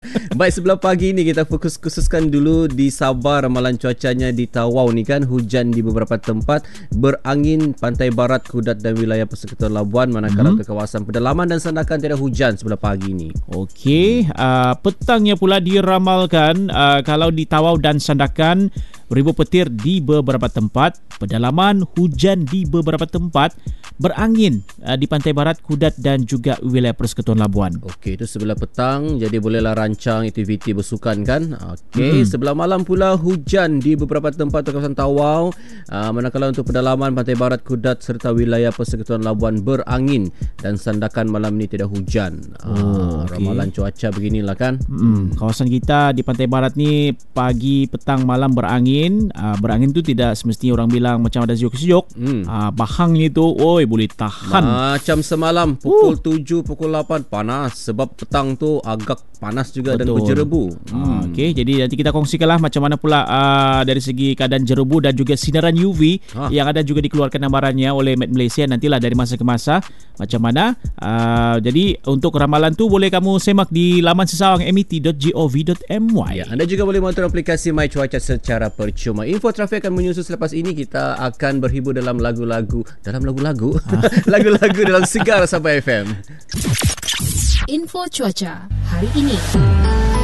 Baik, sebelah pagi ni kita khususkan dulu di Sabah. Ramalan cuacanya di Tawau ni kan, hujan di beberapa tempat, berangin pantai barat, Kudat dan wilayah Persekutuan Labuan, manakala untuk kawasan pedalaman dan Sandakan tiada hujan sebelah pagi ni. Okey, petangnya pula diramalkan kalau di Tawau dan Sandakan beribu petir di beberapa tempat, pedalaman hujan di beberapa tempat, berangin di pantai barat, Kudat dan juga wilayah Persekutuan Labuan. Okey, itu sebelah petang, jadi bolehlah rancang aktiviti bersukan kan. Okey, sebelah malam pula hujan di beberapa tempat di kawasan Tawau, manakala untuk pedalaman pantai barat, Kudat serta wilayah Persekutuan Labuan berangin dan Sandakan malam ni tidak hujan. Okay. Ramalan cuaca beginilah kan. Kawasan kita di pantai barat ni pagi, petang, malam berangin. Berangin tu tidak semestinya orang bilang macam ada sejuk-sejuk. Bahangnya tu boleh tahan. Macam semalam pukul 7, pukul 8 panas, sebab petang tu agak panas juga. Betul. Dan berjerebu. Okey, jadi nanti kita kongsikanlah macam mana pula dari segi keadaan jerebu dan juga sinaran UV yang ada juga dikeluarkan gambarannya oleh Met Malaysia nantilah dari masa ke masa macam mana. Jadi untuk ramalan tu boleh kamu semak di laman sesawang met.gov.my. Ya, anda juga boleh monitor aplikasi My Cuaca secara percuma. Info trafik akan menyusul selepas ini. Kita akan berhibur dalam lagu-lagu lagu-lagu dalam Segar Sabah FM. Info cuaca hari ini.